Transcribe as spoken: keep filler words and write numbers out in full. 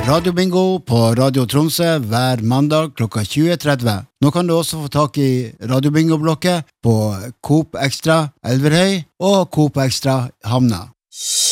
Radiobingo på Radio Tromsø hver mandag klokka tjue tretti. Nå kan du også få tak i Radiobingo-blokket på Coop Extra Elverhøy og Coop Extra Hamna.